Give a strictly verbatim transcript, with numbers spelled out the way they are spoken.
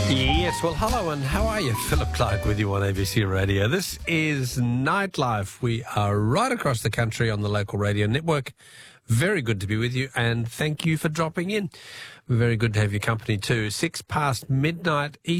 Yes, well, hello and how are you? Philip Clark with you on A B C Radio. This is Nightlife. We are right across the country on the local radio network. Very good to be with you, and thank you for dropping in. Very good to have your company too. Six past midnight.